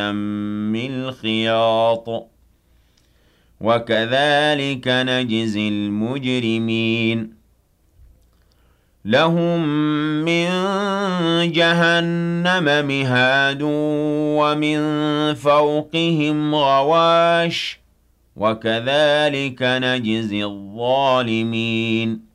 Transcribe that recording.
دم الخياط وكذلك نجزي المجرمين لهم من جهنم مهاد ومن فوقهم غواش وكذلك نجزي الظالمين